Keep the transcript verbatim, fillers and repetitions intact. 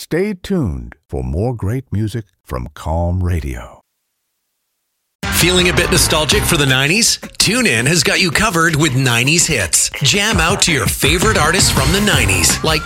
Stay tuned for more great music from Calm Radio. Feeling a bit nostalgic for the nineties? TuneIn has got you covered with nineties hits. Jam out to your favorite artists from the nineties, like